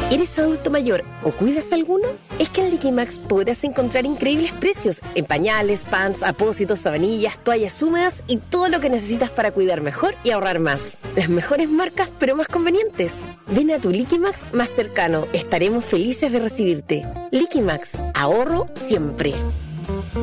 ¿Eres adulto mayor o cuidas alguno? Es que en Liquimax podrás encontrar increíbles precios en pañales, pants, apósitos, sabanillas, toallas húmedas y todo lo que necesitas para cuidar mejor y ahorrar más. Las mejores marcas, pero más convenientes. Ven a tu Liquimax más cercano. Estaremos felices de recibirte. Liquimax, ahorro siempre.